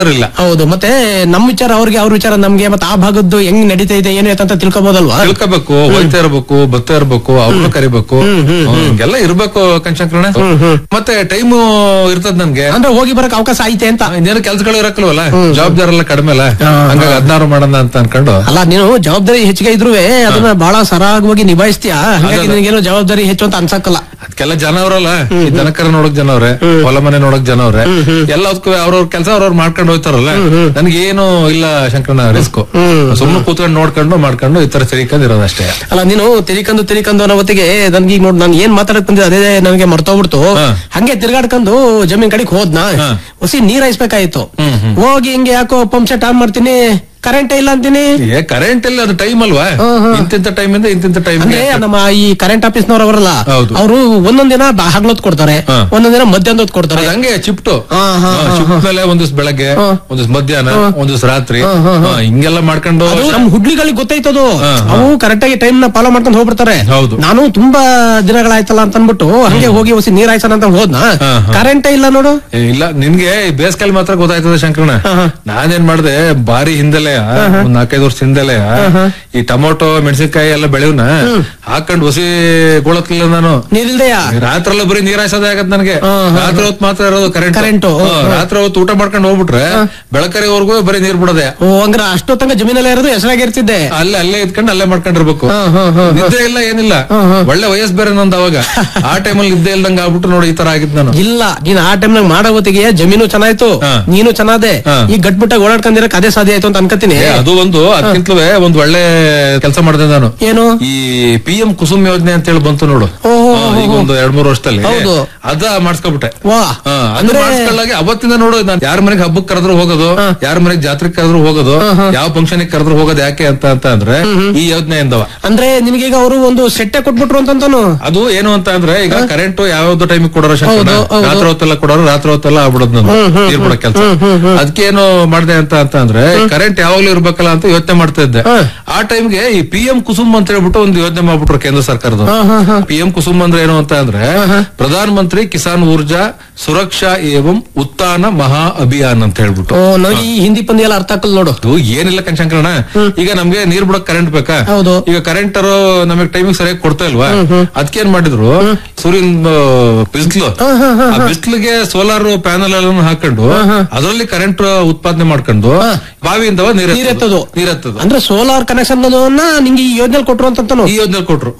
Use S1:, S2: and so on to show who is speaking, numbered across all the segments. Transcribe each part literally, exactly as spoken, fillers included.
S1: ಇಲ್ಲ.
S2: ಹೌದು, ಮತ್ತೆ ನಮ್ ವಿಚಾರ ಅವ್ರಿಗೆ, ಅವ್ರ ವಿಚಾರ ನಮ್ಗೆ, ಮತ್ತೆ ಆ ಭಾಗದ್ದು ಹೆಂಗ್ ನಡೀತಾ ಇದೆ ಏನು ಅಂತ ತಿಳ್ಕೊಬೋದಲ್ವಾ?
S1: ತಿಳ್ಕೋಬೇಕು, ಹೋಯ್ತಾ ಇರ್ಬೇಕು, ಬತ್ತಾ ಇರ್ಬೇಕು, ಅವ್ರನ್ನ ಕರಿಬೇಕು, ಹಿಂಗೆಲ್ಲ ಇರ್ಬೇಕು ಕಣ್ಶಂಕರಣ. ಮತ್ತೆ ಟೈಮ್ ಇರ್ತದ ನನ್ಗೆ,
S2: ಅಂದ್ರೆ ಹೋಗಿ ಬರಕ್ ಅವಕಾಶ ಐತೆ ಅಂತ.
S1: ಇನ್ನೇನು ಕೆಲ್ಸಗಳು ಇರಕ್ಕಲ್ವಲ್ಲ, ಜವಾಬ್ದಾರಿ ಎಲ್ಲ ಕಡಿಮೆ ಅಲ್ಲ, ಹಂಗಾಗಿ ಹದಿನಾರು ಮಾಡೋಣ ಅಂತ ಅನ್ಕೊಂಡು.
S2: ಅಲ್ಲ, ನೀನು ಜವಾಬ್ದಾರಿ ಹೆಚ್ಚಿಗೆ ಇದ್ರು ಅದನ್ನ ಬಹಳ ಸರಾಗವಾಗಿ ನಿಭಾಯಿಸ್ತೀಯ, ಹಾಗಾಗಿ ನಿನಗೇನು ಜವಾಬ್ದಾರಿ ಹೆಚ್ಚು ಅಂತ ಅನ್ಸಕ್ಕಲ್ಲ.
S1: ಅದಕ್ಕೆಲ್ಲ ಜನ ಅವ್ರಲ್ಲ, ಈ ದನಕರ ನೋಡಕ್ ಜನ ಅವ್ರೆ, ಹೊಲ ಮನೆ ನೋಡಕ್ ಜನ ಅವ್ರೆ, ಎಲ್ಲದಕ್ಕೂ ಅವ್ರವ್ರ ಕೆಲಸ ಅವ್ರವ್ರು ಮಾಡ್ಕೊಂಡು ಹೋಯ್ತಾರಲ್ಲ. ನನ್ಗೇನು ಇಲ್ಲ ಶಂಕರಣ್ಣ, ರಿಸ್ಕ್ ಸುಮ್ನೆ ಕೂತ್ಕೊಂಡು ನೋಡ್ಕೊಂಡು ಮಾಡ್ಕೊಂಡು ಈ ತರ ತಿರಿಕೊಂಡು ಇರೋದಷ್ಟೇ.
S2: ಅಲ್ಲ, ನೀನು ತಿರಿಕಂದು ತಿರಿಕಂದು ಅನ್ನೋ ಹೊತ್ತಿಗೆ ನನ್ಗೆ ಈಗ ನೋಡ್, ನಾನು ಏನ್ ಮಾತಾಡಕ್ ಬಂದಿದ್ದೆ ಅದೇ ನನಗೆ ಮರ್ತೋಗ್ಬಿಡ್ತು. ಹಂಗೆ ತಿರ್ಗಾಡ್ಕೊಂಡು ಜಮೀನ್ ಕಡೆಗೆ ಹೋದ್ನಾ, ಹೊಸಿ ನೀರ್ ಹಾಯಿಸ್ಬೇಕಾಯ್ತು. ಹೋಗಿ ಹಿಂಗೆ ಯಾಕೋ ಪಂಪ್ ಸೆಟ್ ಆನ್ ಮಾಡ್ತೀನಿ, ಕರೆಂಟ್ ಇಲ್ಲ ಅಂತೀನಿ.
S1: ಕರೆಂಟ್ ಇಲ್ಲ, ಅದು ಟೈಮ್ ಅಲ್ವಾ, ಇಂತಿಂತ ಟೈಮ್ ಇಂದ ಇಂತಿಂತ ಟೈಮ್.
S2: ಅಂದ್ರೆ ನಮ್ಮ ಈ ಕರೆಂಟ್ ಆಫೀಸ್ನವ್ರು ಅವರಲ್ಲ, ಅವರು ಒಂದೊಂದ್ ದಿನ ಹಗಲೊತ್ತು ಕೊಡ್ತಾರೆ, ಒಂದೊಂದ್ ದಿನ ಮಧ್ಯಾಹ್ನ ಹೊತ್ತು ಕೊಡ್ತಾರೆ.
S1: ಹಂಗೆ ಶಿಫ್ಟ್ ಶಿಫ್ಟ್ ಮೇಲೆ ಒಂದ್ ದಿವ್ಸ ಬೆಳಗ್ಗೆ, ಒಂದ್ ದಿವ್ಸ ಮಧ್ಯಾಹ್ನ, ಒಂದ್ ದಿವ್ಸ ರಾತ್ರಿ, ಹಿಂಗೆಲ್ಲ ಮಾಡ್ಕೊಂಡು.
S2: ನಮ್ ಹುಡ್ಲಿಗಳಿಗೆ ಗೊತ್ತೈತದು, ಅವು ಕರೆಕ್ಟ್ ಆಗಿ ಟೈಮ್ ನ ಫಾಲೋ ಮಾಡ್ಕೊಂಡು ಹೋಗ್ಬಿಡ್ತಾರೆ. ನಾನು ತುಂಬಾ ದಿನಗಳಾಯ್ತಲ್ಲ ಅಂತ ಅನ್ಬಿಟ್ಟು ಹಂಗೆ ಹೋಗಿ ಹೊಸಿ ನೀರ್ ಹಾಯ್ಸೋಣ ಅಂತ ಹೋದ್ನಾ, ಕರೆಂಟೇ ಇಲ್ಲ ನೋಡು.
S1: ಇಲ್ಲ, ನಿನ್ಗೆ ಬೇಸಿಗೆಲ್ ಮಾತ್ರ ಗೊತ್ತಾಯ್ತದ ಶಂಕರಣ್ಣ. ನಾನೇನ್ ಮಾಡ್ದೆ, ಬಾರಿ ಹಿಂದೆಲೆ ಒಂದ್ ನಾಲ್ಕೈದು ವರ್ಷ ಹಿಂದೆಲೆ ಈ ಟೊಮೊಟೊ ಮೆಣಸಿನ್ಕಾಯಿ ಎಲ್ಲ ಬೆಳೆವ್ನ ಹಾಕೊಂಡು ಹೊಸಿ ಗೋಳಕ್ಲಿಲ್ಲ ನಾನು.
S2: ನೀರಿಲ್ದೆಯಾ?
S1: ರಾತ್ರಿ ಎಲ್ಲ ಬರೀ ನೀರ್ ಹಾಯ್ಸೋದೇ ಆಗತ್ ನನ್ಗೆ. ರಾತ್ರಿ ಹೊತ್ತು ಮಾತ್ರ ಇರೋದು ಕರೆಂಟ್.
S2: ಕರೆಂಟ್
S1: ರಾತ್ರಿ ಹೊತ್ತು ಊಟ ಮಾಡ್ಕೊಂಡು ಹೋಗ್ಬಿಟ್ರೆ ಬೆಳಕರಿವರೆಗೂ ಬರೀ ನೀರ್ ಬಿಡೋದೆ.
S2: ಓ, ಹಂಗ್ರ ಅಷ್ಟೊತ್ತಂಗ ಜಮೀನಲ್ಲೇ ಇರೋದು, ಹೆಸರಾಗಿರ್ತಿದ್ದೆ.
S1: ಅಲ್ಲೇ ಅಲ್ಲೇ ಇದ್ಕೊಂಡು ಅಲ್ಲೇ ಮಾಡ್ಕೊಂಡಿರ್ಬೇಕು. ನಿದ್ದೆ ಇಲ್ಲ, ಏನಿಲ್ಲ. ಒಳ್ಳೆ ವಯಸ್ಸು ಬೇರೆ ನಂದು ಅವಾಗ. ಆ ಟೈಮಲ್ಲಿ ನಿದ್ದೆ ಇಲ್ದಂಗ ಆಗ್ಬಿಟ್ಟು ನೋಡಿ ಈ ತರ ಆಗಿದ್ ನಾನು.
S2: ಇಲ್ಲ, ನೀನ್ ಆ ಟೈಮ್ನಾಗ ಮಾಡೋ ಹೊತ್ತಿಗೆ ಜಮೀನು ಚೆನ್ನಾಯ್ತು, ನೀನು ಚೆನ್ನಾದೆ. ಈ ಗಟ್ಬಿಟ್ಟಾಗ ಓಡಾಡ್ಕೊಂಡಿರಕ್ ಅದೇ ಸಾಧ್ಯ ಆಯ್ತು ಅಂತ ಅನ್ಕತೀನಿ.
S1: ಅದು ಒಂದು ಅದಕ್ಕಿಂತಲೂ ಒಂದ್ ಒಳ್ಳೆ ಕೆಲಸ ಮಾಡಿದೆ ನಾನು.
S2: ಏನು?
S1: ಈ ಪಿ ಎಂ ಕುಸುಮ್ ಯೋಜನೆ ಅಂತ ಹೇಳಿ ಬಂತು ನೋಡು, ಈಗ ಒಂದು ಎರಡ್ ಮೂರು ವರ್ಷದಲ್ಲಿ. ಅದ ಮಾಡ್ಸ್ಕೊಬಿಟ್ಟೆ. ಅಂದ್ರೆ ಮಾಡ್ಸ್ಕೊಳ್ಳಾಗಿ ಅವತ್ತಿಂದ ನೋಡು, ನಾನು ಯಾರ ಮನೆಗೆ ಹಬ್ಬಕ್ಕೆ ಕರೆದ್ರು ಹೋಗೋದು, ಯಾರ ಮನೆಗೆ ಜಾತ್ರೆಗೆ ಕರೆದ್ರು ಹೋಗೋದು, ಯಾವ ಫಂಕ್ಷನ್ ಕರೆದ್ರು ಹೋಗೋದು. ಯಾಕೆ ಅಂತ ಅಂತ ಅಂದ್ರೆ ಈ ಯೋಜನೆಯಿಂದವ.
S2: ಅಂದ್ರೆ ನಿನ್ಗೀಗ ಅವರು ಒಂದು ಸೆಟ್ಟೆ ಕೊಟ್ಬಿಟ್ರು ಅಂತಾನು.
S1: ಅದು ಏನು ಅಂತ ಅಂದ್ರೆ, ಈಗ ಕರೆಂಟ್ ಯಾವ್ದು ಟೈಮಿಗೆ ಕೊಡೋರು, ರಾತ್ರಿ ಹೊತ್ತೆಲ್ಲ ಕೊಡೋರು, ರಾತ್ರಿ ಹೊತ್ತೆಲ್ಲ ಆಗ್ಬಿಡೋದು ನಾನು ನೀರ್ ಬಿಡೋ ಕೆಲಸ. ಅದಕ್ಕೇನು ಮಾಡಿದೆ ಅಂತ ಅಂತ ಅಂದ್ರೆ, ಕರೆಂಟ್ ಯಾವಾಗ್ಲೂ ಇರ್ಬೇಕಲ್ಲ ಅಂತ ಯೋಚನೆ ಮಾಡ್ತಾ ಇದ್ದೆ. ಆ ಟೈಮ್ಗೆ ಈ ಪಿ ಎಂ ಕುಸುಮ್ ಅಂತ ಹೇಳ್ಬಿಟ್ಟು ಒಂದು ಯೋಜನೆ ಮಾಡ್ಬಿಟ್ರು ಕೇಂದ್ರ ಸರ್ಕಾರದ. ಪಿ ಎಂ ಕುಸುಮ್ ಅಂದ್ರೆ ಏನು ಅಂತ ಅಂದ್ರೆ, ಪ್ರಧಾನ ಮಂತ್ರಿ ಕಿಸಾನ್ ಊರ್ಜಾ ಸುರಕ್ಷಾ ಏವಂ ಉತ್ಥಾನ ಮಹಾ ಅಭಿಯಾನ್ ಅಂತ ಹೇಳ್ಬಿಟ್ಟು.
S2: ನನಗೆ ಈ ಹಿಂದಿ ಪಂದ್ಯ ಎಲ್ಲ ಅರ್ಥ ಆಗಲ್ಲ ನೋಡು.
S1: ಏನಿಲ್ಲ ಕಣ್ಶಂಕರಣ, ಈಗ ನಮ್ಗೆ ನೀರ್ ಬಿಡಕ್ ಕರೆಂಟ್ ಬೇಕಾ? ಈಗ ಕರೆಂಟ್ ನಮಗೆ ಟೈಮಿಂಗ್ ಸರಿಯಾಗಿ ಕೊಡ್ತಾ ಇಲ್ವಾ? ಅದಕ್ಕೇನ್ ಮಾಡಿದ್ರು, ಸೂರ್ಯನ ಬಿಸಿಲು, ಆ ಬಿಸಿಲಿಗೆ ಸೋಲಾರ್ ಪ್ಯಾನಲ್ ಎಲ್ಲ ಹಾಕೊಂಡು ಅದರಲ್ಲಿ ಕರೆಂಟ್ ಉತ್ಪಾದನೆ ಮಾಡ್ಕೊಂಡು ಬಾವಿಯಿಂದ ನೀರೆತ್ತದು ನೀರೆತ್ತದು
S2: ಅಂದ್ರೆ ಸೋಲಾರ್ ಕನೆಕ್ಷನ್ ನಿಂಗೆ ಈ ಯೋಜನೆ ಕೊಟ್ರು ಅಂತ.
S1: ಈ ಯೋಜನೆ ಕೊಟ್ರು,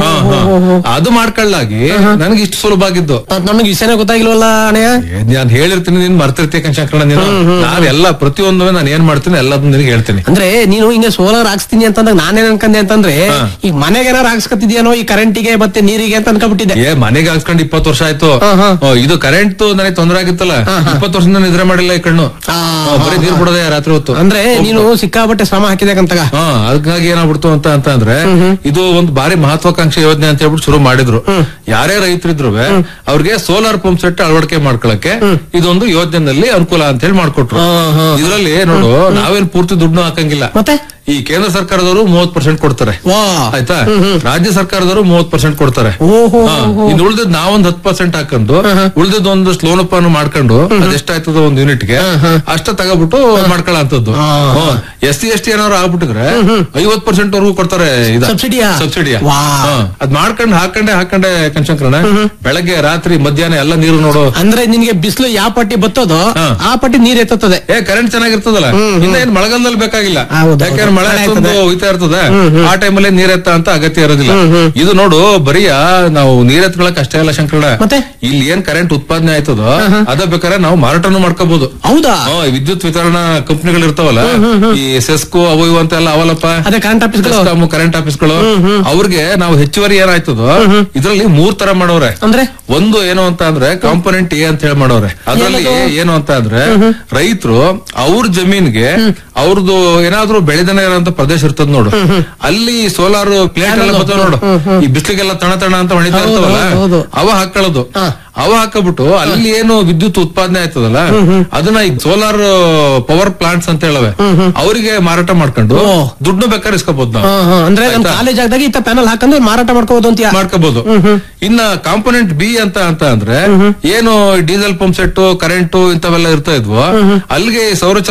S1: ಅದು ಮಾಡ್ಕೊಳ್ಳಾಗಿ ನನಗೆ ಇಷ್ಟು ಸುಲಭ ಆಗಿದ್ದು.
S2: ನನಗೆ ವಿಷಯನೇ ಗೊತ್ತಾಗಿಲ್ವಲ್ಲ ಅಣ್ಣಯ್ಯ.
S1: ನಾನು ಹೇಳಿರ್ತೀನಿ, ನೀನ್ ಮರ್ತಿರ್ತೀಯ ಕಣ್ಶಂಕರಣ. ನೀನು ನಾನು ಎಲ್ಲ ಪ್ರತಿಯೊಂದು ನಾನು ಏನ್ ಮಾಡ್ತೀನಿ ಎಲ್ಲದನ್ನ ನಿನಗೆ ಹೇಳ್ತೀನಿ.
S2: ಅಂದ್ರೆ ನೀನು ಹಿಂಗೆ ಸೋಲಾರ್ ಹಾಕ್ಸ್ತೀನಿ ಅಂತಂದಾಗ ನಾನೇನ್ ಅನ್ಕಂದೆ ಅಂತಂದ್ರೆ, ಈಗ ಮನೆಗೆ ಏನಾರು ಹಾಕ್ಸ್ಕೊತಿದ್ಯಾನೋ ಈ ಕರೆಂಟಿಗೆ ಮತ್ತೆ ನೀರಿಗೆ ಅಂತ ಅನ್ಕೊಂಡ್ಬಿಟ್ಟಿದ್ದೆ.
S1: ಏ, ಮನೆಗೆ ಹಾಕ್ಸ್ಕೊಂಡು ಇಪ್ಪತ್ತು ವರ್ಷ ಆಯ್ತು. ಇದು ಕರೆಂಟ್ ನನಗೆ ತೊಂದರೆ ಆಗಿತ್ತಲ್ಲ, ಇಪ್ಪತ್ತು ವರ್ಷದಿಂದ ನಿದ್ರೆ ಮಾಡಿಲ್ಲ ಈ ಕಣ್ಣು, ಬರೀ ನೀರ್ ಬಿಡೋದೆ ರಾತ್ರಿ ಹೊತ್ತು.
S2: ಅಂದ್ರೆ ನೀನು ಸಿಕ್ಕಾಪಟ್ಟೆ ಶ್ರಮ ಹಾಕಿದಾಗಂತ.
S1: ಅದಕ್ಕಾಗಿ ಏನಾಗ್ಬಿಡ್ತು ಅಂತ ಅಂತ ಅಂದ್ರೆ, ಇದು ಒಂದು ಬಾರಿ ಮಹತ್ವಾಕಾಂಕ್ಷಿ ಯೋಜನೆ ಅಂತ ಹೇಳ್ಬಿಟ್ಟು ಶುರು ಮಾಡಿದ್ರು. ಯಾರೇ ರೈತರಿದ್ರು ಅವ್ರಿಗೆ ಸೋಲಾರ್ ಪಂಪ್ ಸೆಟ್ ಅಳವಡಿಕೆ ಮಾಡ್ಕೊಳಕ್ಕೆ ಇದೊಂದು ಯೋಜನೆಯಲ್ಲಿ ಅನುಕೂಲ ಅಂತ ಹೇಳಿ ಮಾಡ್ಕೊಟ್ರು. ಇದರಲ್ಲಿ ನೋಡು, ನಾವೇನ್ ಪೂರ್ತಿ ದುಡ್ಡು ಹಾಕಂಗಿಲ್ಲ.
S2: ಮತ್ತೆ
S1: ಈ ಕೇಂದ್ರ ಸರ್ಕಾರದವರು ಮೂವತ್ ಪರ್ಸೆಂಟ್ ಕೊಡ್ತಾರೆ, ಆಯ್ತಾ? ರಾಜ್ಯ ಸರ್ಕಾರದವರು ಮೂವತ್ ಪರ್ಸೆಂಟ್ ಕೊಡ್ತಾರೆ. ಇನ್ನು ಉಳಿದದ್ ನಾವೊಂದ್ ಹತ್ತು ಪರ್ಸೆಂಟ್ ಹಾಕೊಂಡು ಉಳಿದದ್ ಒಂದು ಲೋನ್ ಮಾಡ್ಕೊಂಡು ಅದೆಷ್ಟಾಯ್ತದ ಒಂದ್ ಯೂನಿಟ್ಗೆ ಅಷ್ಟ ತಗೋಬಿಟ್ಟು ಮಾಡ್ಕೊಳ್ಳೋಂಥದ್ದು. ಎಸ್ ಸಿ ಎಸ್ ಟಿ ಏನಾದ್ರು ಆಗ್ಬಿಟ್ಟಿದ್ರೆ ಐವತ್ ಪರ್ಸೆಂಟ್ ವರ್ಗೂ ಕೊಡ್ತಾರೆ ಸಬ್ಸಿಡಿಯಾ ಸಬ್ಸಿಡಿಯಾ ಅದ್ ಮಾಡ್ಕೊಂಡು ಹಾಕೊಂಡೆ ಹಾಕೊಂಡೆ ಕಣ್ಶಂಕರಣ. ಬೆಳಗ್ಗೆ ರಾತ್ರಿ ಮಧ್ಯಾಹ್ನ ಎಲ್ಲ ನೀರು ನೋಡು.
S2: ಅಂದ್ರೆ ನಿನ್ಗೆ ಬಿಸಿಲು ಯಾವ ಪಟ್ಟಿ ಬತ್ತದೋ ಆ ಪಟ್ಟಿ ನೀರ್ ಎತ್ತುತ್ತದೆ.
S1: ಏ, ಕರೆಂಟ್ ಚೆನ್ನಾಗಿರ್ತದಲ್ಲ, ಇನ್ನ ಏನ್ ಮಳೆಗಾಲದಲ್ಲಿ ಬೇಕಾಗಿಲ್ಲ. ಯಾಕಂದ್ರೆ ಮಳೆ ಅಷ್ಟೊಂದು ಹೋಯ್ತಾ ಇರ್ತದೆ, ಆ ಟೈಮಲ್ಲಿ ನೀರೆತ್ತ ಅಂತ ಅಗತ್ಯ ಇರೋದಿಲ್ಲ. ಇದು ನೋಡು, ಬರೀ ನಾವು ನೀರೆತ್ಕೊಳಕ್ ಅಷ್ಟೇ ಅಲ್ಲ ಶಂಕರಣ, ಇಲ್ಲಿ ಏನ್ ಕರೆಂಟ್ ಉತ್ಪಾದನೆ ಆಯ್ತದೋ ಅದ ಬೇಕಾದ್ರೆ ನಾವು ಮಾರಾಟನೂ ಮಾಡ್ಕೋಬಹುದು.
S2: ಹೌದಾ?
S1: ವಿದ್ಯುತ್ ವಿತರಣಾ ಕಂಪನಿಗಳು ಇರ್ತಾವಲ್ಲ, ಈ ಸೆಸ್ಕೋ ಅವು ಇವು ಅಂತ ಎಲ್ಲ ಅವಲ್ಲಪ್ಪ,
S2: ಕರೆಂಟ್ ಆಫೀಸ್
S1: ಕರೆಂಟ್ ಆಫೀಸ್ಗಳು, ಅವ್ರಿಗೆ ನಾವು ಹೆಚ್ಚುವರಿ ಏನಾಯ್ತದೋ ಇದ್ರಲ್ಲಿ ಮೂರ್ ತರ ಮಾಡೋರೆ.
S2: ಅಂದ್ರೆ
S1: ಒಂದು ಏನು ಅಂತ ಅಂದ್ರೆ ಕಾಂಪೊನೆಂಟ್ ಎ ಅಂತ ಹೇಳಿ ಮಾಡೋರೆ. ಅದ್ರಲ್ಲಿ ಏನು ಅಂತ ಅಂದ್ರೆ, ರೈತರು ಅವ್ರ ಜಮೀನ್ಗೆ ಅವ್ರದ್ದು ಏನಾದ್ರೂ ಬೆಳೆದನೆ ಇರೋಂತ ಪ್ರದೇಶ ಇರ್ತದ ನೋಡು, ಅಲ್ಲಿ ಸೋಲಾರ್ ಪ್ಲೇಟ್ ಎಲ್ಲ ಬರ್ತಾವ ನೋಡು, ಈ ಬಿಸ್ಲಿಗೆಲ್ಲ ತಣ ತಣ ಅಂತ ಹೊಣಿತಾ ಇರ್ತಾವಲ್ಲ, ಅವ ಹಾಕೊಳ್ಳೋದು. ಅವ ಹಾಕಬಿಟ್ಟು ಅಲ್ಲಿ ಏನು ವಿದ್ಯುತ್ ಉತ್ಪಾದನೆ ಆಯ್ತದಲ್ಲ, ಅದನ್ನ ಈಗ ಸೋಲಾರ್ ಪವರ್ ಪ್ಲಾಂಟ್ಸ್ ಅಂತ ಹೇಳವೆ, ಅವರಿಗೆ ಮಾರಾಟ ಮಾಡ್ಕೊಂಡು ದುಡ್ಡು ಬೇಕಾದ್ರೆ ಇಸ್ಕೋಬಹುದು ನಾವು.
S2: ಅಂದ್ರೆ ಕಾಲೇಜ್ ಆಗದಾಗ ಇತ್ತ ಪ್ಯಾನಲ್ ಹಾಕೊಂಡು ಮಾರಾಟ ಮಾಡ್ಕೋಬಹುದು ಅಂತ
S1: ಮಾಡ್ಕೋಬಹುದು. ಇನ್ನ ಕಾಂಪೋನೆಂಟ್ ಬಿ ಅಂತ ಅಂತ ಅಂದ್ರೆ ಏನು ಡೀಸೆಲ್ ಪಂಪ್ ಸೆಟ್, ಕರೆಂಟ್ ಇಂಥವೆಲ್ಲ ಇರ್ತಾ ಇದ್ವು, ಅಲ್ಲಿಗೆ ಸೌರ